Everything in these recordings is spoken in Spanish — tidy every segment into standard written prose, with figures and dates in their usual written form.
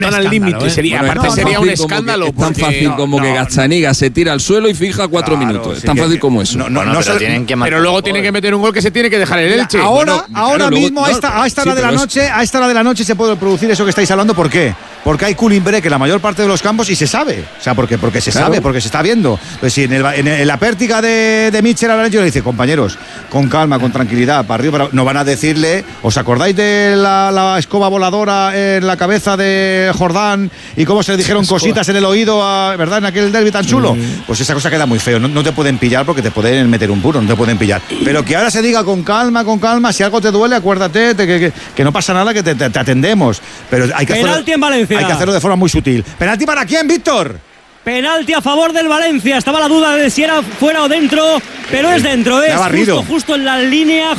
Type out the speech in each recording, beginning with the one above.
al límite, sería, bueno, aparte sería un escándalo. Es tan fácil como que Gazzaniga se tira al suelo y fija 4 minutos. Es tan fácil como eso. Pero luego tienen que meter un gol que se tiene que dejar el Elche. Ahora mismo, a esta hora de la noche se puede producir eso que estáis hablando. ¿Por qué? Porque hay cooling break en la mayor parte de los campos y se sabe. O sea, porque se sabe, porque se está viendo. Pues si en la pértiga de Mitchell ahora le dice, compañeros, con calma, con tranquilidad, para arriba, no van a decirle, ¿os acordáis de la escoba voladora en la cabeza de Jordán y cómo se le dijeron cositas en el oído, ¿verdad? En aquel derbi tan chulo. Pues esa cosa queda muy feo. No te pueden pillar porque te pueden meter un puro, no te pueden pillar. Pero que ahora se diga con calma, si algo te duele, acuérdate que no pasa nada, que te atendemos. Pero hay que penalti en Valencia. Hay que hacerlo de forma muy sutil. ¿Penalti para quién, Víctor? Penalti a favor del Valencia. Estaba la duda de si era fuera o dentro, pero es dentro. Es justo en la línea.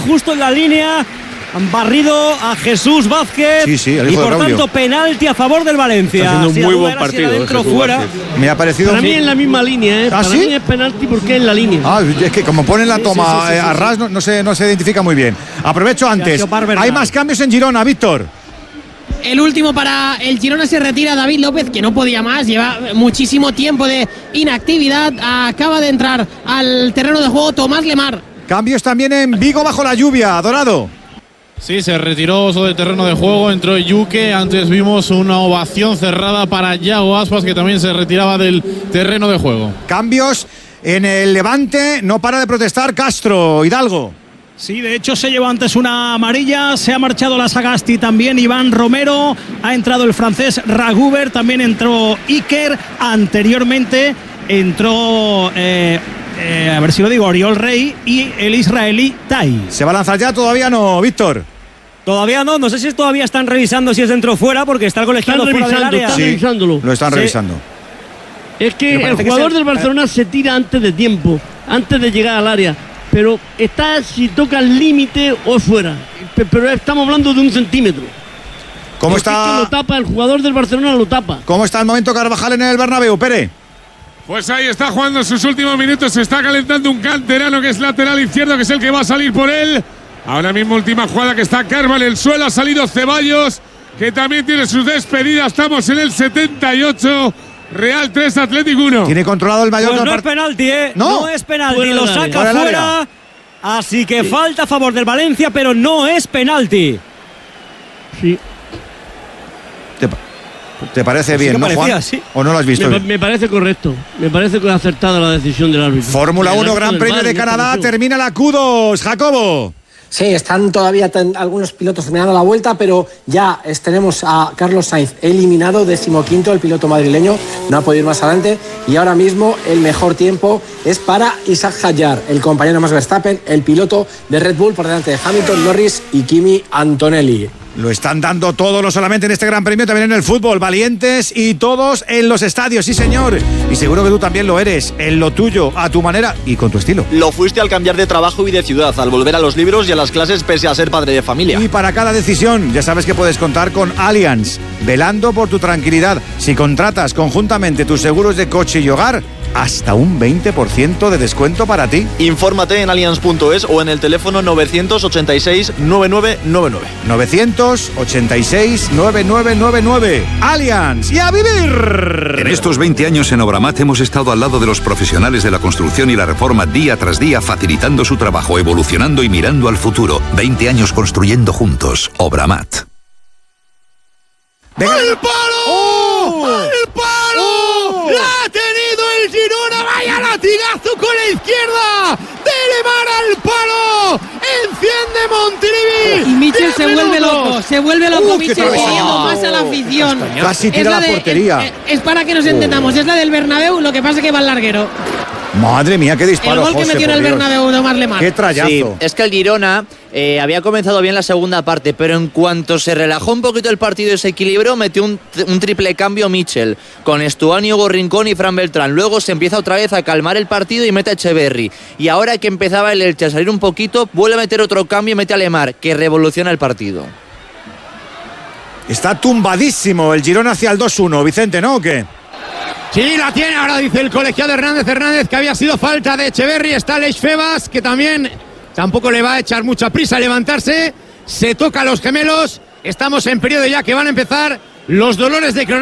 Han barrido a Jesús Vázquez. Sí, y por tanto penalti a favor del Valencia. Está haciendo un muy buen partido. Si dentro, fuera. Me ha parecido. Para mí en la misma línea, Para mí es penalti porque es en la línea. Es que como ponen la toma a ras no se identifica muy bien. Aprovecho antes. Hay más cambios en Girona, Víctor. El último para el Girona, se retira David López, que no podía más, lleva muchísimo tiempo de inactividad. Acaba de entrar al terreno de juego Tomás Lemar. Cambios también en Vigo bajo la lluvia, Dorado. Sí, se retiró del terreno de juego, entró Yuque. Antes vimos una ovación cerrada para Yago Aspas, que también se retiraba del terreno de juego. Cambios en el Levante, no para de protestar Castro, Hidalgo. Sí, de hecho se llevó antes una amarilla, se ha marchado la Sagasti también, Iván Romero, ha entrado el francés Raguber, también entró Iker, anteriormente entró, a ver si lo digo, Oriol Rey y el israelí Tai. ¿Se va a lanzar ya? Todavía no, Víctor. Todavía no sé si todavía están revisando si es dentro o fuera, porque está el colegiado fuera del área. Están revisándolo. Lo están revisando. Es que el jugador del Barcelona se tira antes de tiempo, antes de llegar al área. Pero está si toca el límite o fuera. Pero estamos hablando de 1 centímetro. ¿Cómo está? Lo tapa, el jugador del Barcelona lo tapa. ¿Cómo está el momento Carvajal en el Bernabéu, Pere? Pues ahí está jugando en sus últimos minutos. Se está calentando un canterano que es lateral izquierdo, que es el que va a salir por él. Ahora mismo última jugada que está Carval en el suelo. Ha salido Ceballos, que también tiene sus despedidas. Estamos en el 78. Real 3, Atlético 1. Tiene controlado el Mallorca. Pues no es penalti, No es penalti. Lo saca fuera. Así que falta a favor del Valencia, pero no es penalti. Sí. ¿Te parece bien, no, Juan? Sí. ¿O no lo has visto? Me parece correcto. Me parece acertada la decisión del árbitro. Fórmula 1, Gran Premio de Canadá. Termina la Q2. Jacobo. Sí, están todavía algunos pilotos terminando la vuelta, pero ya tenemos a Carlos Sainz eliminado, 15º, el piloto madrileño, no ha podido ir más adelante, y ahora mismo el mejor tiempo es para Isaac Hadjar, el compañero más Verstappen, el piloto de Red Bull, por delante de Hamilton, Norris y Kimi Antonelli. Lo están dando todo, no solamente en este Gran Premio, también en el fútbol. Valientes y todos en los estadios, sí señor. Y seguro que tú también lo eres, en lo tuyo, a tu manera y con tu estilo. Lo fuiste al cambiar de trabajo y de ciudad, al volver a los libros y a las clases pese a ser padre de familia. Y para cada decisión, ya sabes que puedes contar con Allianz, velando por tu tranquilidad. Si contratas conjuntamente tus seguros de coche y hogar, hasta un 20% de descuento para ti. Infórmate en allianz.es o en el teléfono 986-9999. 986-9999. Allianz, y a vivir. En estos 20 años en Obramat hemos estado al lado de los profesionales de la construcción y la reforma día tras día, facilitando su trabajo, evolucionando y mirando al futuro. 20 años construyendo juntos. Obramat. ¡Al palo! ¡Al palo! ¡La ha tenido el Girona! ¡Vaya latigazo con la izquierda! ¡De Lemar al palo! ¡Enciende Montilivi! Y Michel se vuelve loco Michel, pidiendo más a la afición. Casi tira la portería. Es para que nos entendamos, es la del Bernabéu, lo que pasa es que va al larguero. Madre mía, qué disparo. El gol que metió en el Bernabéu de Omar Lemar. Qué trayazo. Sí, es que el Girona había comenzado bien la segunda parte, pero en cuanto se relajó un poquito el partido y se equilibró, metió un triple cambio Michel, con Estuani, Hugo Rincón y Fran Beltrán. Luego se empieza otra vez a calmar el partido y mete a Echeverri. Y ahora que empezaba el Elche a salir un poquito, vuelve a meter otro cambio y mete a Lemar, que revoluciona el partido. Está tumbadísimo el Girona hacia el 2-1, Vicente, ¿no? ¿O qué? Sí, la tiene, ahora dice el colegiado Hernández que había sido falta de Echeverri. Está Leix Febas, que también tampoco le va a echar mucha prisa a levantarse. Se toca a los gemelos. Estamos en periodo ya que van a empezar los dolores de